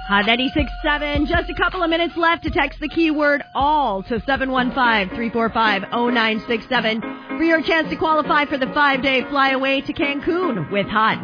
Hot 96.7. Just a couple of minutes left to text the keyword all to 715-345-0967 for your chance to qualify for the 5-day fly away to Cancun with Hot